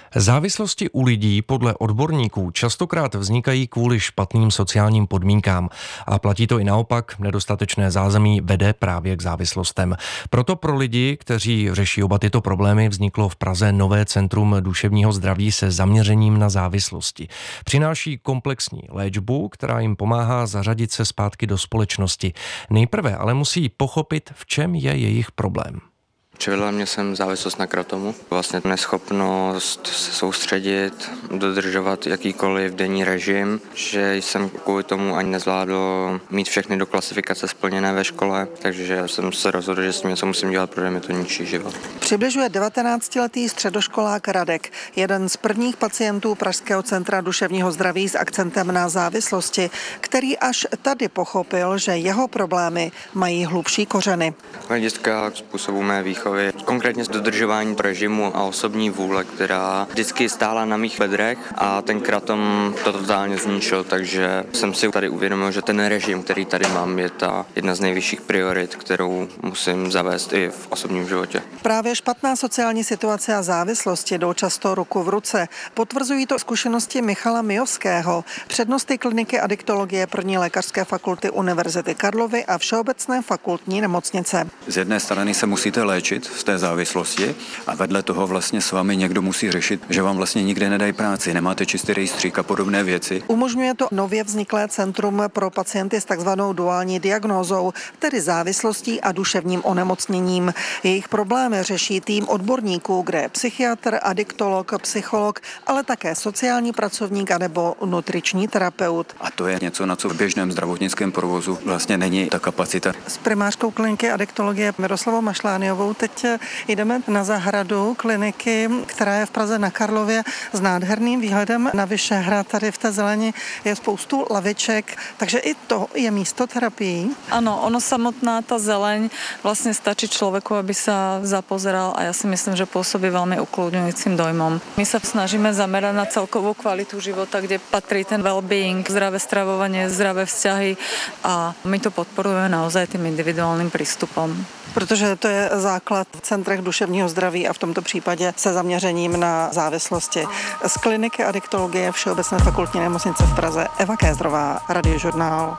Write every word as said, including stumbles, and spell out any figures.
Závislosti u lidí podle odborníků častokrát vznikají kvůli špatným sociálním podmínkám a platí to i naopak, nedostatečné zázemí vede právě k závislostem. Proto pro lidi, kteří řeší oba tyto problémy, vzniklo v Praze nové centrum duševního zdraví se zaměřením na závislosti. Přináší komplexní léčbu, která jim pomáhá zařadit se zpátky do společnosti. Nejprve ale musí pochopit, v čem je jejich problém. Přivedla mě sem závislost na kratomu, vlastně neschopnost se soustředit, dodržovat jakýkoliv denní režim, že jsem kvůli tomu ani nezvládl mít všechny do klasifikace splněné ve škole, takže jsem se rozhodl, že s tím něco musím dělat, protože mi to ničí život. Přibližuje devatenáctiletý středoškolák Radek, jeden z prvních pacientů Pražského centra duševního zdraví s akcentem na závislosti, který až tady pochopil, že jeho problémy mají hlubší kořeny. Hlediska způsobu mé výchovy, konkrétně dodržování režimu a osobní vůle, která vždycky stála na mých bedrech a ten kratom to totálně zničil, takže jsem si tady uvědomil, že ten režim, který tady mám, je ta jedna z nejvyšších priorit, kterou musím zavést i v osobním životě. Právě špatná sociální situace a závislosti jdou často ruku v ruce. Potvrzují to zkušenosti Michala Mijovského, přednosty kliniky adiktologie první lékařské fakulty Univerzity Karlovy a Všeobecné fakultní nemocnice. Z jedné strany se musíte léčit z té závislosti a vedle toho vlastně s vámi někdo musí řešit, že vám vlastně nikde nedají práci, nemáte čistý rejstřík a podobné věci. Umožňuje to nově vzniklé centrum pro pacienty s takzvanou duální diagnózou, tedy závislostí a duševním onemocněním. Jejich problémy řeší tým odborníků, kde je psychiatr, adiktolog, psycholog, ale také sociální pracovník anebo nutriční terapeut. A to je něco, na co v běžném zdravotnickém provozu vlastně není ta kapacita. S primářkou kliniky adiktologie Miroslavou Mašlániovou teď jdeme na zahradu kliniky, která je v Praze na Karlově s nádherným výhledem na Vyšehrad. Tady v té zeleni je spoustu laviček, takže i to je místo terapií. Ano, ono samotná ta zeleň vlastně stačí člověku, aby se zapozeral a já si myslím, že působí velmi uklidňujícím dojmom. My se snažíme zamerať na celkovou kvalitu života, kde patrí ten well-being, zdravé stravovanie, zdravé vzťahy a my to podporujeme naozaj tým individuálnym prístupom. Protože to je základ v centrech duševního zdraví a v tomto případě se zaměřením na závislosti. Z kliniky adiktologie Všeobecné fakultní nemocnice v Praze Eva Kézrová, Radiožurnál.